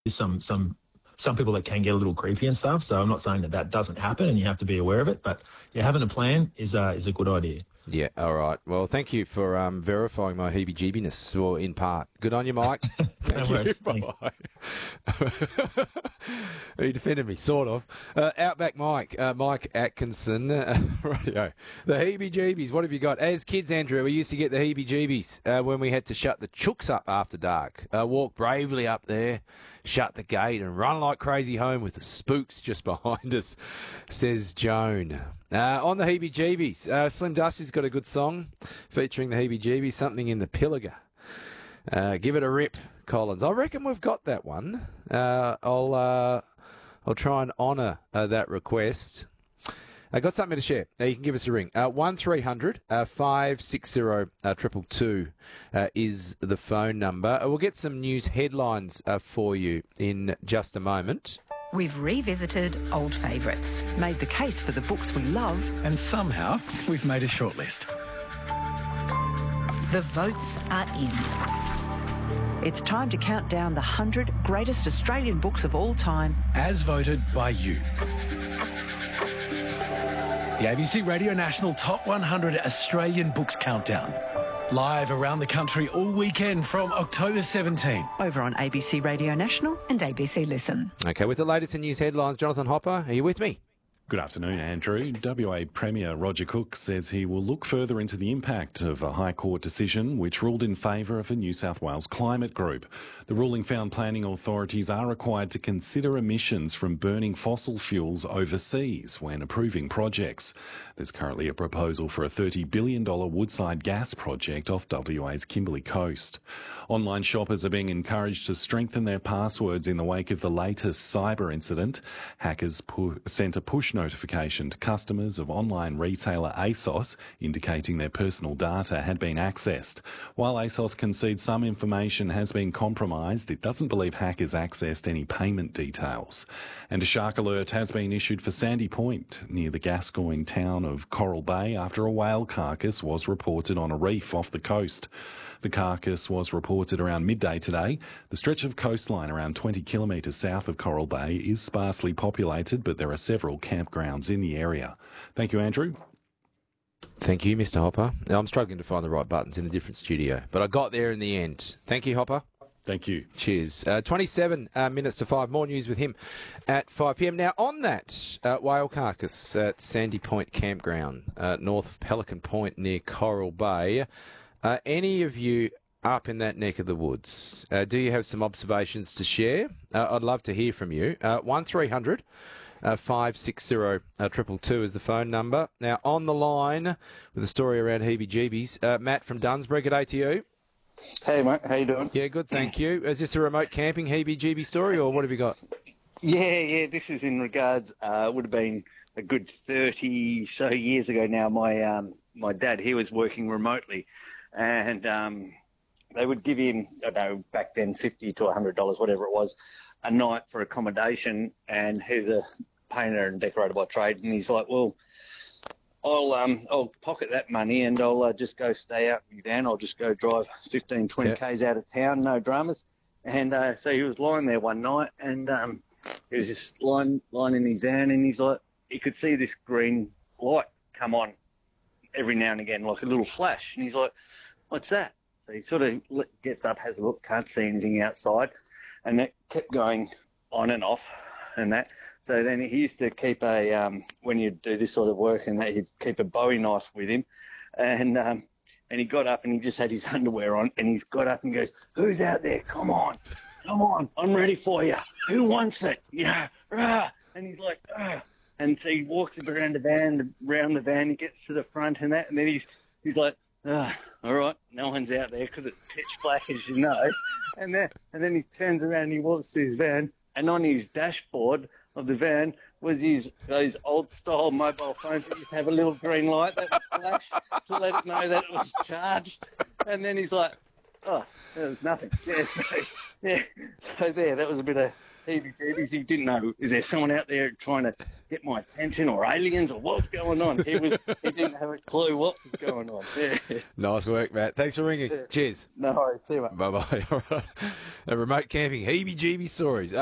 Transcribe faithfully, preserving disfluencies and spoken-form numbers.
some some some people that can get a little creepy and stuff. So I'm not saying that that doesn't happen, and you have to be aware of it. But yeah, having a plan is uh, is a good idea. Yeah, all right. Well, thank you for um, verifying my heebie-jeebiness, or in part. Good on you, Mike. Thank No you. worries. Bye. He defended me, sort of. Uh, Outback Mike, uh, Mike Atkinson, uh, radio. The heebie-jeebies, what have you got? As kids, Andrew, we used to get the heebie-jeebies uh, when we had to shut the chooks up after dark. Uh, walk bravely up there, shut the gate, and run like crazy home with the spooks just behind us, says Joan. Uh, on the heebie-jeebies, uh, Slim Dusty's got a good song featuring the heebie-jeebies, Something in the Pilliga. Uh, give it a rip, Collins. I reckon we've got that one. Uh, I'll uh, I'll try and honour uh, that request. I got something to share. Uh, you can give us a ring. Uh, one three hundred five six zero triple two uh, is the phone number. Uh, we'll get some news headlines uh, for you in just a moment. We've revisited old favourites, made the case for the books we love, and somehow we've made a shortlist. The votes are in. It's time to count down the one hundred greatest Australian books of all time, as voted by you. The A B C Radio National Top one hundred Australian Books Countdown. Live around the country all weekend from October seventeenth. Over on A B C Radio National and A B C Listen. Okay, with the latest in news headlines, Jonathan Hopper, are you with me? Good afternoon, Andrew. W A Premier Roger Cook says he will look further into the impact of a High Court decision which ruled in favour of a New South Wales climate group. The ruling found planning authorities are required to consider emissions from burning fossil fuels overseas when approving projects. There's currently a proposal for a thirty billion dollars Woodside gas project off W A's Kimberley coast. Online shoppers are being encouraged to strengthen their passwords in the wake of the latest cyber incident. Hackers pu- sent a push notification to customers of online retailer ASOS indicating their personal data had been accessed. While ASOS concedes some information has been compromised, it doesn't believe hackers accessed any payment details. And a shark alert has been issued for Sandy Point near the Gascoyne town of Coral Bay after a whale carcass was reported on a reef off the coast. The carcass was reported around midday today. The stretch of coastline around twenty kilometres south of Coral Bay is sparsely populated, but there are several campgrounds in the area. Thank you, Andrew. Thank you, Mister Hopper. Now, I'm struggling to find the right buttons in a different studio, but I got there in the end. Thank you, Hopper. Thank you. Cheers. Uh, twenty-seven uh, minutes to five. More news with him at five p m. Now, on that uh, whale carcass at Sandy Point Campground, uh, north of Pelican Point near Coral Bay, uh, any of you up in that neck of the woods, uh, do you have some observations to share? Uh, I'd love to hear from you. Uh, one three hundred five six zero triple two is the phone number. Now, on the line with a story around heebie-jeebies, uh, Matt from Dunsborough at A T U. Hey, mate. How you doing? Yeah, good, thank you. Is this a remote camping heebie-jeebie story, or what have you got? Yeah, yeah. This is in regards. Uh, it would have been a good thirty so years ago now. My um, my dad, he was working remotely, and um, they would give him, I don't know, back then fifty to a hundred dollars, whatever it was, a night for accommodation. And he's a painter and decorator by trade, and he's like, well, I'll um I'll pocket that money and I'll uh, just go stay out in your van. I'll just go drive fifteen, twenty k's out of town, no dramas. And uh, so he was lying there one night, and um, he was just lying, lying in his van, and he's like, he could see this green light come on every now and again, like a little flash. And he's like, what's that? So he sort of gets up, has a look, can't see anything outside. And it kept going on and off and that. So then he used to keep a, um, when you do this sort of work and that, he'd keep a Bowie knife with him. And um, and he got up and he just had his underwear on, and he's got up and goes, who's out there? Come on, come on, I'm ready for you. Who wants it? Yeah, rah. And he's like, ah. And so he walks around the van, around the van, he gets to the front and that, and then he's, he's like, ah, all right, no one's out there because it's pitch black, as you know. And then, and then he turns around and he walks to his van, and on his dashboard of the van was his those old style mobile phones that used to have a little green light that would flash to let it know that it was charged. And then he's like, oh, there was nothing. Yeah, so, yeah. So there, that was a bit of heebie-jeebies. He didn't know, is there someone out there trying to get my attention or aliens or what's going on? He was he didn't have a clue what was going on. Yeah. Nice work, Matt. Thanks for ringing. Yeah. Cheers. No worries. See you, mate. Bye-bye. All right. Uh, remote camping, heebie-jeebie stories.